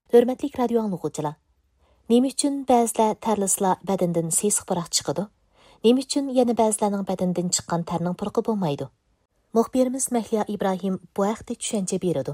Hörmətli radio anlıqçılar. Nima üçün bəzilər tərlisla bədəndən sesiq puraq çıxıdı? Nima üçün yana bəzilərinin bədəndən çıxan tərning purqi bo'lmaydi? Muxbirimiz Mahliya İbrahim bu haqda tushuncha beradi.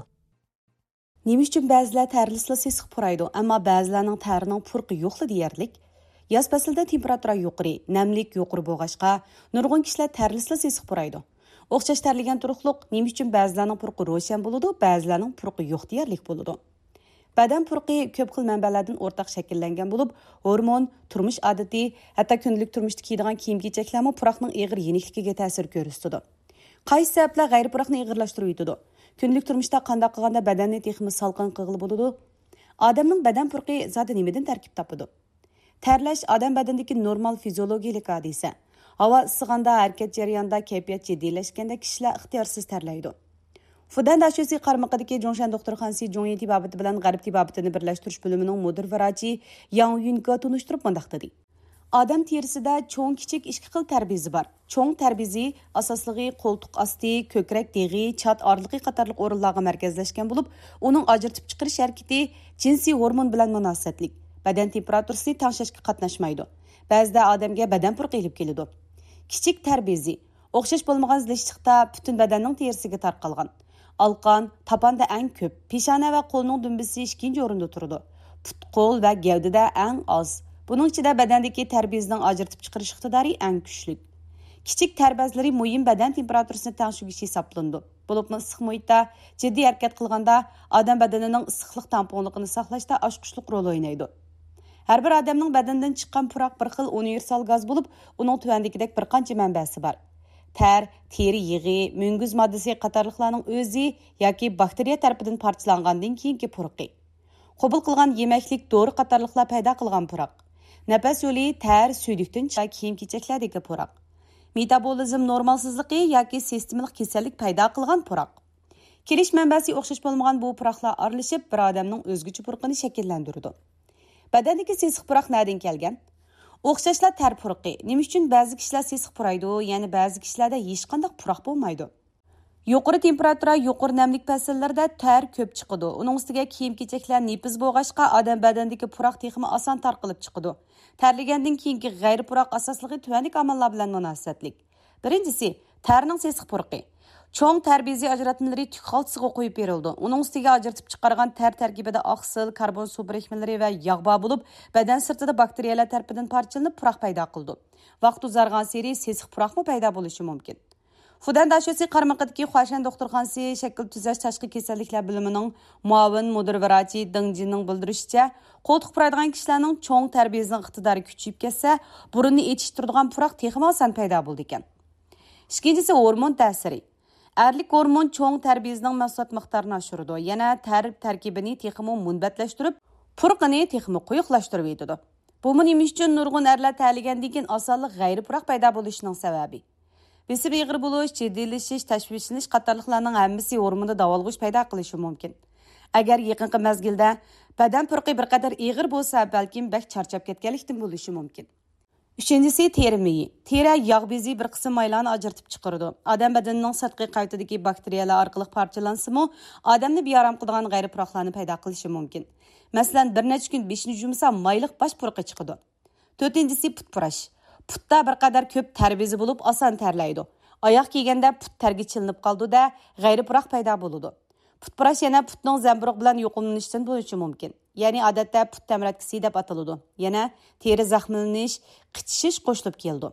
Nima uchun ba'zilar tərlisla sesiq puraydı, ammo ba'zilarning tərining purqi yo'qli deyarlik? Yoz faslida temperatura yuqori, namlik yuqori bo'lg'achqa, nurg'un kishilar tərlisla sesiq puraydı. O'xshash tərligan turuqliq nima uchun ba'zilarning purqi ro'shan bo'ladi, ba'zilarning purqi yo'q deyarlik bo'ladi. Badan purqi ko'p xil manbalardan o'rtaq shakllangan bo'lib, hormon, turmush odati, hatto kundalik turmushda kiydigan kiyim-kechaklarmi puraqning og'ir yenikligiga ta'sir ko'rsatadi. Qaysi sabablar g'ayri puraqni og'irlashtirib yutadi? Kundalik turmushda qanday qilganda badanni texmi salqin qilg'ili bo'ladi? Odamning badan purqi zoti nimadan tarkib topadi? Terlash odam badanidagi normal fiziologiyalik hodisa. Havo isig'anda, harakat jarayonida kayfiyat jiddiylashganda kishilar ixtiyorsiz terlaydi. Fudan Daşyosi qarmaqidagi Jongshan doktorxonasi Jongyi tibabati bilan G'arb tibabatini birlashtirish bo'limining mudir vrachi Yang Yunga tunishtirib mundaq dedi. Odam terisida cho'ng kichik ikki xil tarbezi bor. Cho'ng tarbezi asosligi qo'ltiq osti, ko'krak deg'i, chat orliqi qatorliq o'rinlarga markazlashgan bo'lib, uning ajratib chiqarish harakati jinsiy hormon bilan munosabatlik. Badan temperaturasini tanlashga qatnashmaydi. Ba'zida odamga badan purqi kelib keladi. Kichik tarbezi o'xshash bo'lmagan zilishliqda butun badanning terisiga tarqalgan. Alqan, tapanda eng ko'p, peshona va qo'lning dumbisi ikkinchi o'rinda turadi. Put, qo'l va gavdada eng oz. Buning ichida badandagi tarbezning ajratib chiqarish iqtidori eng kuchli. Kichik tarbezlari muhim badan temperaturasini tangshirish hisoblandi. Bo'libmi issiq muhitda jiddiy harakat qilganda odam badanining issiqlik tamponligini saqlashda ochqishlik rol o'ynaydi. Har bir odamning badanidan chiqqan puraq bir xil universal gaz bo'lib, uning tuvandagidek bir qancha manbasi bor. Ter, teri yig'i, munguz moddasi qatorliqlarning o'zi yoki bakteriya tarafidan parchalangandan keyingi purqi. Qabul qilgan yemaklik, dori qatorliqlar paydo qilgan puraq. Nafas yo'li, ter, suydikdan chiqqan kiyim-kechaklardagi puraq. Metabolizm normalsizligi yoki sistemalik kasallik paydo qilgan puraq. Kelish manbasi o'xshash bo'lmagan bu puraqlar aralashib bir odamning o'zgacha purqini shakllantiradi. Badandagi sesiq puraq nereden kelgan? O'xshashlar ter purqi. Nima uchun ba'zi kishilar sesiq puraydi, ya'ni ba'zi kishilarda hech qanday puraq bo'lmaydi? Yuqori temperatura, yuqori namlik fasllarida ter ko'p chiqadi. Uning ustiga kiyim-kechaklar nepiz bo'lg'achqa odam badanidagi puraq texmi oson tarqalib chiqadi. Terlagandan keyingi g'ayri puraq asosligi tuvanlik omillar bilan munosabatlik. Birinchisi, terning sesiq purqi. Cho'ng tarbezi ajratmalari tuk xaltisiga qo'yib berildi. Uning ustiga ajratib chiqargan ter tarkibida oqsil, karbon suv birikmalari va yog' bor bo'lib, badan sirtida bakteriyalar tarafidan parchalanib puraq paydo qildi. Vaqt uzargan sari sesiq puraqmi paydo bo'lishi mumkin. Fudan Daşyosi qarmaqidagi Huashan doktorxonasi shakl tuzash tashqi kasalliklar bo'limining muavin mudir vrachi Deng Jinning bildirishicha, qo'ltiq puradigan kishilarning cho'ng tarbiyaning iqtidori kuchayib ketsa, burunni etishtiradigan puraq texmi oson paydo bo'ldi ekan. Ikkinchisi hormon ta'siri. Erlik hormon cho'ng tarbiyasining mahsulot miqdorini oshiradi. Yana tarkibini texmi munbatlashtirib, purqini texmi quyuqlashtirib yetadi. Bu nima uchun nurg'un erlar ta'ligandan keyin osonlik g'ayri puraq paydo bo'lishining sababi. Besib ig'ir bo'lish, jiddiylashish, tashvishlanish qatorliqlarning hammasi hormonda davolg'ish paydo qilishi mumkin. Agar yaqinqi mezgilda badan purqi bir qadar ig'ir bo'lsa, balkim bak charchab ketganlikdan bo'lishi mumkin. Üçüncüsü teri meyi. Teri yağ bezi bir qism maylarni ajratib chiqaradi. Odam badanining sirtqi qaytidagi bakteriyalar orqali parchalansimi, odamni bearam qiladigan g'ayri puraqlarni paydo qilishi mumkin. Masalan, bir necha kun beshini yumsa mayliq bosh purqi chiqadi. To'rtinchisi put purash. Putda bir qadar ko'p ter bezi bo'lib, oson terlaydi. Oyoq kiyganda put terga chilinib qoldi-da, g'ayri puraq paydo bo'ladi. Put purash yana putning zamburug' bilan yo'qolishdan bo'lishi mumkin. Ya'ni odatda put tamratkisi deb ataladi. Yana teri zaxmlanish, qichishish qo'shilib keldi.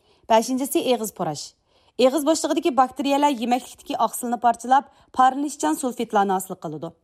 5-si eg'iz purash. Eg'iz bo'shlig'idagi bakteriyalar yemaklikdagi oqsilni parchalab, parlanishchan sulfitlarni hosil qiladi.